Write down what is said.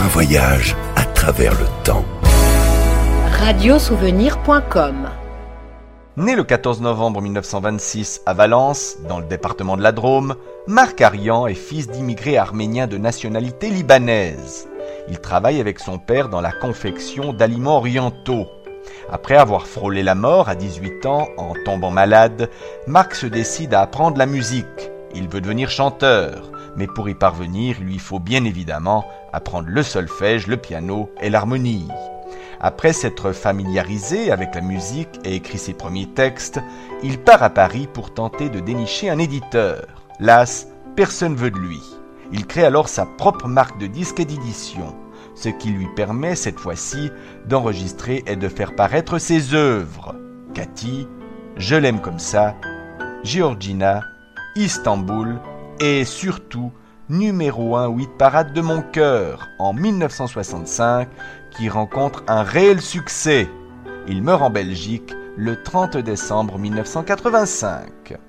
un voyage à travers le temps. Radiosouvenir.com. Né le 14 novembre 1926 à Valence, dans le département de la Drôme, Marc Arian est fils d'immigrés arméniens de nationalité libanaise. Il travaille avec son père dans la confection d'aliments orientaux. Après avoir frôlé la mort à 18 ans en tombant malade, Marc se décide à apprendre la musique. Il veut devenir chanteur, mais pour y parvenir, il lui faut bien évidemment apprendre le solfège, le piano et l'harmonie. Après s'être familiarisé avec la musique et écrit ses premiers textes, il part à Paris pour tenter de dénicher un éditeur. Las, personne ne veut de lui. Il crée alors sa propre marque de disques et d'édition, ce qui lui permet cette fois-ci d'enregistrer et de faire paraître ses œuvres. Cathy, Je l'aime comme ça, Georgina, Istanbul et surtout numéro 1 hit parade de mon cœur en 1965 qui rencontre un réel succès. Il meurt en Belgique le 30 décembre 1985.